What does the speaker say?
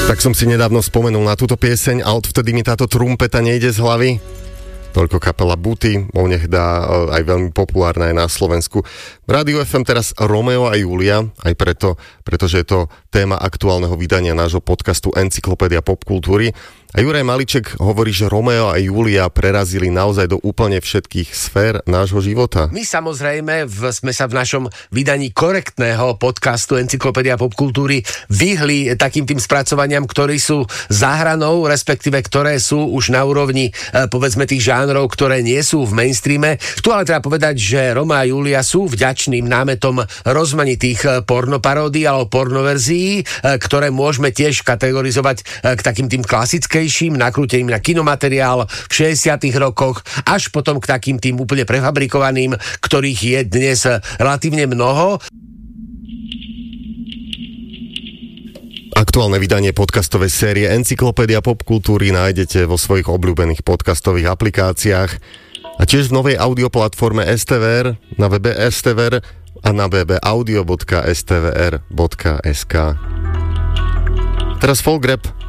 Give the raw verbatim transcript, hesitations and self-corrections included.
Tak som si nedávno spomenul na túto pieseň a odvtedy mi táto trumpeta nejde z hlavy. Toľko kapela Buty, onehda aj veľmi populárna aj na Slovensku. V Rádiu ef em teraz Romeo a Julia, aj preto, pretože je to téma aktuálneho vydania nášho podcastu Encyklopédia popkultúry. A Juraj Maliček hovorí, že Romeo a Julia prerazili naozaj do úplne všetkých sfér nášho života. My samozrejme v, sme sa v našom vydaní korektného podcastu Encyklopédia popkultúry vyhli takým tým spracovaniam, ktorí sú za hranou, respektíve ktoré sú už na úrovni e, povedzme tých žánrov, ktoré nie sú v mainstreame. Tu ale treba povedať, že Romeo a Julia sú vďačným námetom rozmanitých pornoparódií alebo pornoverzií, e, ktoré môžeme tiež kategorizovať e, k takým tým klasickým nakrúteným na kinomateriál v šesťdesiatych rokoch, až potom k takým tým úplne prefabrikovaným, ktorých je dnes relatívne mnoho. Aktuálne vydanie podcastovej série Encyklopédia popkultúry nájdete vo svojich obľúbených podcastových aplikáciách a tiež v novej audioplatforme es té vé er, na webe es té vé er a na webe audio bodka es té vé er bodka es ká. Teraz folk rap